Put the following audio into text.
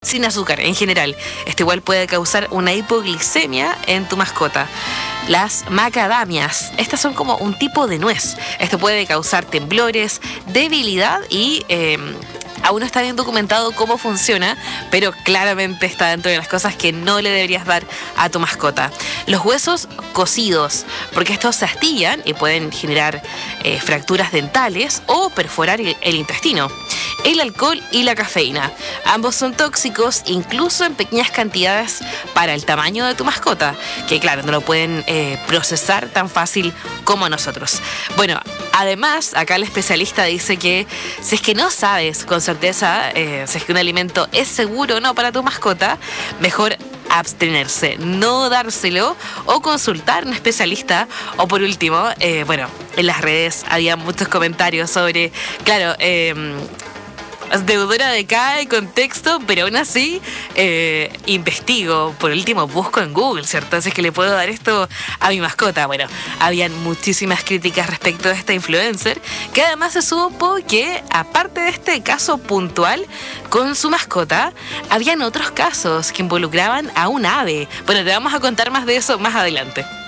sin azúcar en general. Esto igual puede causar una hipoglicemia en tu mascota. Las macadamias, estas son como un tipo de nuez. Esto puede causar temblores, debilidad y aún no está bien documentado cómo funciona, pero claramente está dentro de las cosas que no le deberías dar a tu mascota. Los huesos cocidos, porque estos se astillan y pueden generar fracturas dentales o perforar el intestino. El alcohol y la cafeína. Ambos son tóxicos, incluso en pequeñas cantidades para el tamaño de tu mascota, que claro, no lo pueden procesar tan fácil como nosotros. Bueno, además, acá el especialista dice que si es que no sabes con certeza si es que un alimento es seguro o no para tu mascota, mejor abstenerse, no dárselo o consultar a un especialista. O por último, bueno, en las redes había muchos comentarios sobre, claro, deudora de cada contexto, pero aún así investigo, por último busco en Google, ¿cierto? Así que le puedo dar esto a mi mascota. Bueno, habían muchísimas críticas respecto a esta influencer, que además se supo que aparte de este caso puntual con su mascota, habían otros casos que involucraban a un ave. Bueno, te vamos a contar más de eso más adelante.